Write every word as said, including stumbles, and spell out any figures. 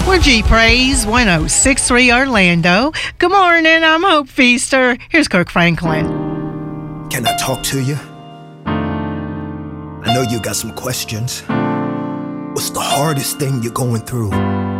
We're G Praise one oh six point three Orlando. Good morning, I'm Hope Feaster. Here's Kirk Franklin. Can I talk to you? I know you got some questions. What's the hardest thing you're going through?